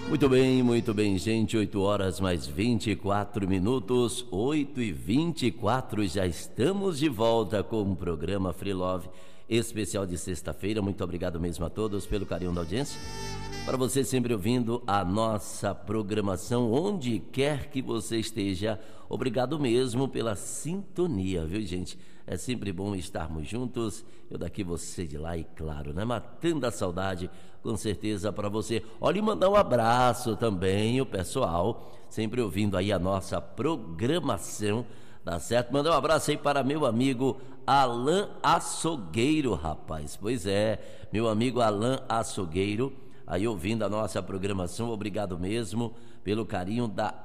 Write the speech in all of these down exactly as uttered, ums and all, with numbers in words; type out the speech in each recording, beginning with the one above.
Muito bem, muito bem, gente. oito horas mais vinte e quatro minutos. oito e vinte e quatro, já estamos de volta com o programa Free Love especial de sexta-feira. Muito obrigado mesmo a todos pelo carinho da audiência. Para você sempre ouvindo a nossa programação, onde quer que você esteja, obrigado mesmo pela sintonia, viu, gente? É sempre bom estarmos juntos, eu daqui, você de lá, e claro, né? Matando a saudade, com certeza, para você. Olha, e mandar um abraço também, o pessoal, sempre ouvindo aí a nossa programação, tá certo? Mandar um abraço aí para meu amigo Alan Açougueiro, rapaz. Pois é, meu amigo Alan Açougueiro, aí ouvindo a nossa programação, obrigado mesmo pelo carinho da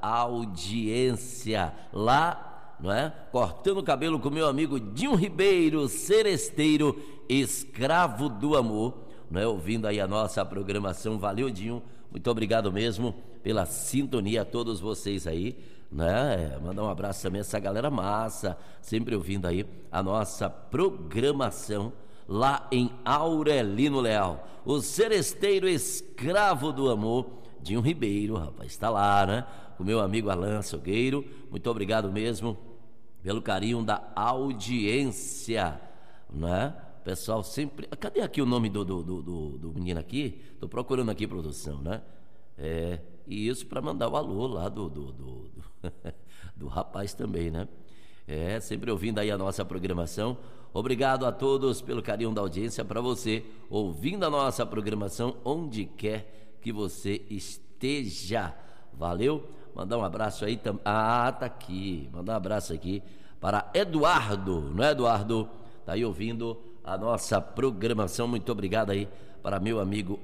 audiência lá, não é? Cortando o cabelo com meu amigo Dinho Ribeiro, seresteiro, escravo do amor, não é? Ouvindo aí a nossa programação, valeu, Dinho, muito obrigado mesmo pela sintonia a todos vocês aí, né? Mandar um abraço também a essa galera massa, sempre ouvindo aí a nossa programação lá em Aurelino Leal, o seresteiro escravo do amor, Dinho Ribeiro, rapaz, está lá, né? O meu amigo Alan Açougueiro, muito obrigado mesmo pelo carinho da audiência, né? Pessoal sempre... Cadê aqui o nome do, do, do, do, do menino aqui? Tô procurando aqui, produção, né? É, e isso para mandar o alô lá do, do, do, do, do rapaz também, né? É, sempre ouvindo aí a nossa programação. Obrigado a todos pelo carinho da audiência, para você ouvindo a nossa programação onde quer que você esteja. Valeu? Mandar um abraço aí também. Ah, tá aqui. Mandar um abraço aqui para Eduardo, não é, Eduardo? Tá aí ouvindo a nossa programação. Muito obrigado aí para meu amigo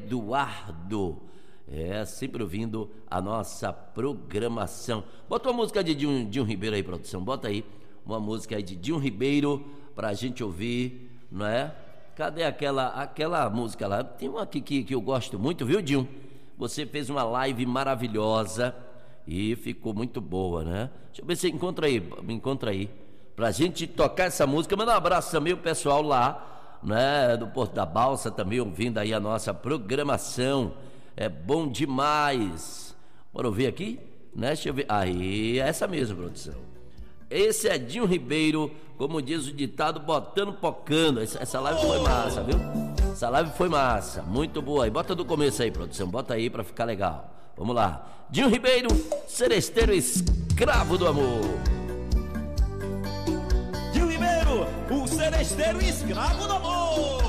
Eduardo. É, sempre ouvindo a nossa programação. Bota uma música de Dinho, Dinho Ribeiro aí, produção. Bota aí uma música aí de Dinho Ribeiro pra gente ouvir, não é? Cadê aquela, aquela música lá? Tem uma aqui que, que eu gosto muito, viu, Dinho? Você fez uma live maravilhosa e ficou muito boa, né? Deixa eu ver se você encontra aí, me encontra aí, pra gente tocar essa música. Manda um abraço também o pessoal lá, né, do Porto da Balsa, também ouvindo aí a nossa programação. É bom demais. Bora ouvir aqui? Né? Deixa eu ver. Aí, essa mesmo, produção. Esse é Dinho Ribeiro, como diz o ditado, botando pocando. Essa, essa live foi massa, viu? Essa live foi massa, muito boa. E bota do começo aí, produção. Bota aí pra ficar legal. Vamos lá. Dinho Ribeiro, seresteiro escravo do amor. Dinho Ribeiro, o seresteiro escravo do amor.